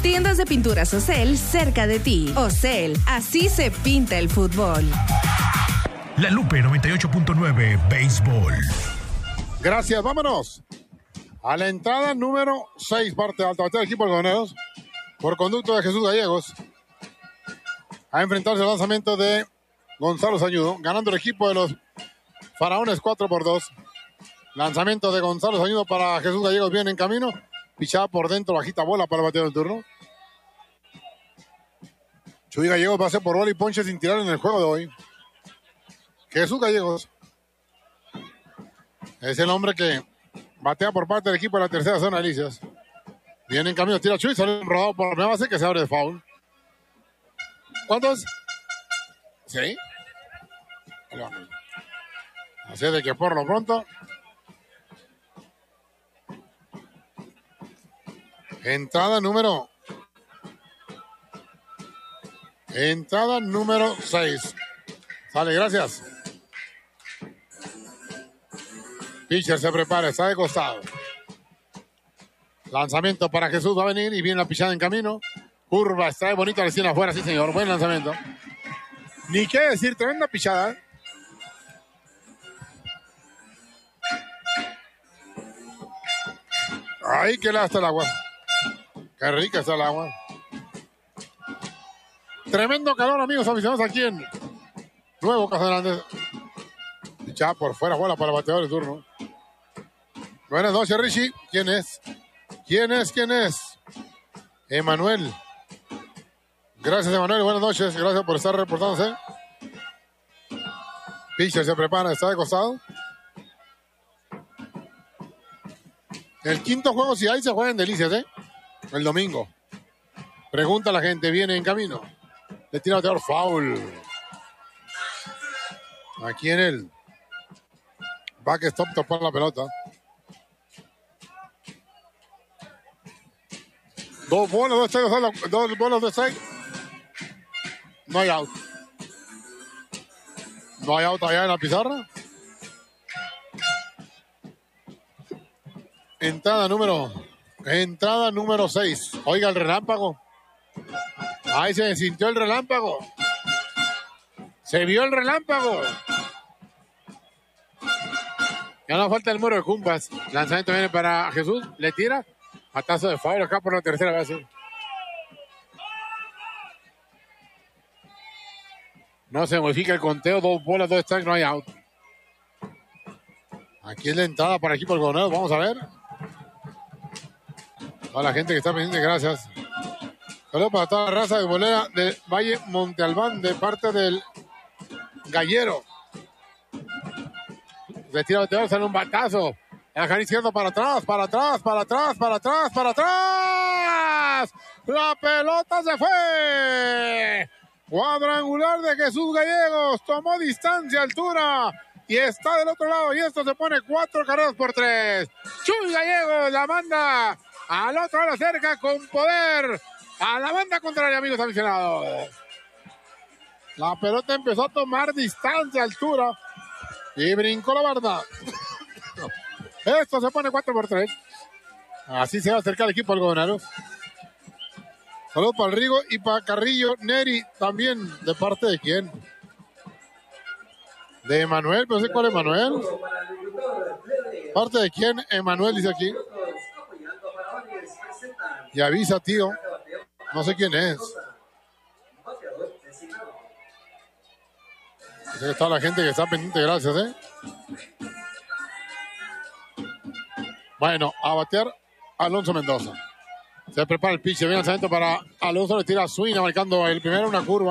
Tiendas de pinturas Ocel cerca de ti. Ocel, así se pinta el fútbol. La Lupe 98.9 Béisbol. Gracias, vámonos a la entrada número 6, parte alta. Batea el equipo de Algodoneros por conducto de Jesús Gallegos. A enfrentarse al lanzamiento de Gonzalo Sañudo, ganando el equipo de los Faraones 4-2. Lanzamiento de Gonzalo Sañudo para Jesús Gallegos, viene en camino. Pichada por dentro, bajita bola para el bateador del turno. Chuy Gallegos va a hacer por bola y ponche sin tirar en el juego de hoy. Jesús Gallegos es el hombre que batea por parte del equipo de la tercera zona de Delicias. Viene en camino, tira Chuy, sale un rodado por la primera base que se abre de foul. ¿Cuántos? ¿Sí? Así de que por lo pronto entrada número 6. Sale, gracias. Pitcher se prepara, está de costado. Lanzamiento para Jesús, va a venir y viene la pichada en camino. Curva, está bonito la esquina afuera, sí señor, buen lanzamiento. Ni qué decir, tremenda pichada. Ay, qué lasta el agua. Qué rica está el agua. Tremendo calor, amigos aficionados, aquí en Nuevo Casagrande. Pichada por fuera, bola para el bateador de turno. Buenas noches, Richie. ¿Quién es? ¿Quién es? Emanuel. Gracias, Emanuel. Buenas noches. Gracias por estar reportándose. Pitcher se prepara, está de costado. El quinto juego, si hay, se juega en Delicias, el domingo. Pregunta a la gente, viene en camino. Le tira el bateador, foul. Aquí en el backstop topar la pelota. 2 bolas, 2 strikes, 2 bolas, 2 strikes. No hay out. No hay out allá en la pizarra. Entrada número 6. Oiga el relámpago. Ahí se sintió el relámpago. Se vio el relámpago. Ya no falta el muro de Cumbas. Lanzamiento viene para Jesús. Le tira. Atazo de foul acá por la tercera base. No se modifica el conteo. 2 bolas, 2 strikes. No hay out. Aquí es la entrada para el equipo del Algodoneros. Vamos a ver. A la gente que está pendiente, gracias. Saludos para toda la raza de bolera de Valle Monte Albán de parte del Gallero. Se tira el bateador, sale un batazo. El jardín izquierdo para atrás. La pelota se fue. Cuadrangular de Jesús Gallegos. Tomó distancia, altura. Y está del otro lado. Y esto se pone 4 carreras por 3. Chuy Gallegos la manda al otro lado cerca con poder. A la banda contraria, amigos aficionados. La pelota empezó a tomar distancia, altura. Y brincó la barda. Esto se pone 4 por 3. Así se va a acercar el equipo algodonero. Saludos para el Rigo y para Carrillo Neri. También, ¿de parte de quién? De Emanuel, pero sé cuál es Emanuel. ¿Parte de quién? Emanuel dice aquí. Y avisa, tío. No sé quién es. Sé que está la gente que está pendiente, gracias, Bueno, a batear Alonso Mendoza. Se prepara el pitch, viene el lanzamiento para Alonso, le tira a Suina marcando el primero, una curva.